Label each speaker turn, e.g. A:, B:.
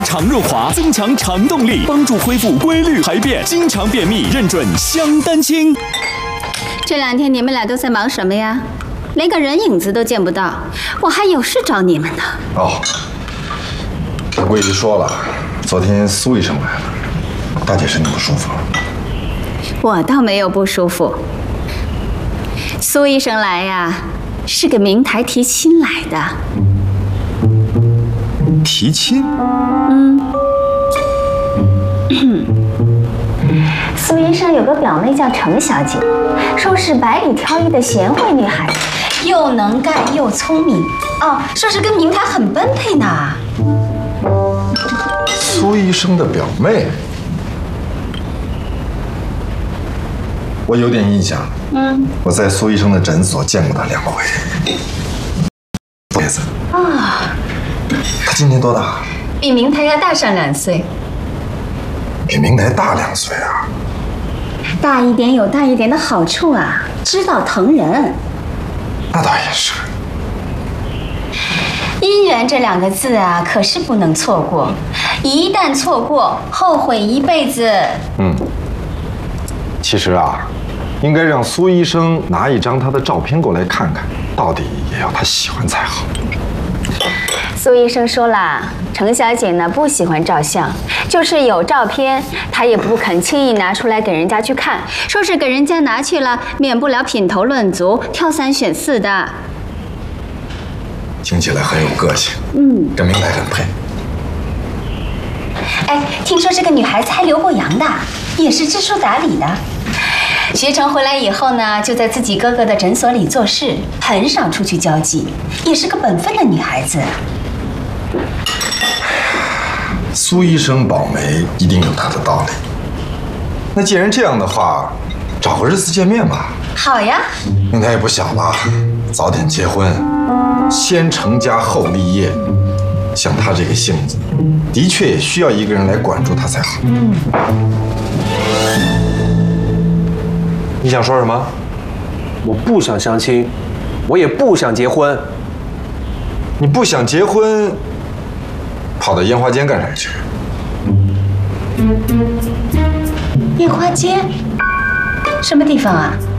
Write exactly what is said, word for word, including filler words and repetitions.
A: 肠润滑，增强肠动力，帮助恢复规律排便，经常便秘认准香丹清。
B: 这两天你们俩都在忙什么呀？连个人影子都见不到，我还有事找你们呢。
C: 哦，顾姨说了，昨天苏医生来了，大姐身体不舒服了。
B: 我倒没有不舒服。苏医生来呀，是个明台提亲来的。
C: 提亲？
B: 嗯。苏医生有个表妹叫程小姐，说是百里挑一的贤惠女孩，又能干又聪明，哦，说是跟明台很般配呢。
C: 苏医生的表妹，我有点印象。嗯，我在苏医生的诊所见过她两回。叶子啊，她今年多大？
B: 比明台要大上两岁。
C: 比明台大两岁啊？
B: 大一点有大一点的好处啊，知道疼人。
C: 那倒也是。
B: 姻缘这两个字啊，可是不能错过，一旦错过，后悔一辈子。
C: 嗯，其实啊，应该让苏医生拿一张他的照片过来看看，到底也要他喜欢才好。
B: 苏医生说啦，程小姐呢不喜欢照相，就是有照片，她也不肯轻易拿出来给人家去看，说是给人家拿去了，免不了品头论足、挑三选四的。
C: 听起来很有个性，
B: 嗯，
C: 跟明台很配。
B: 哎，听说这个女孩子还留过洋的，也是知书达理的。学成回来以后呢，就在自己哥哥的诊所里做事，很少出去交际，也是个本分的女孩子。
C: 苏医生保媒一定有他的道理。那既然这样的话，找个日子见面吧。
B: 好呀。
C: 明台也不小了，早点结婚，先成家后立业。像他这个性子，的确也需要一个人来管住他才好。嗯。
D: 你想说什么？我不想相亲，我也不想结婚。
C: 你不想结婚，跑到烟花间干啥去？
B: 烟花间？什么地方啊？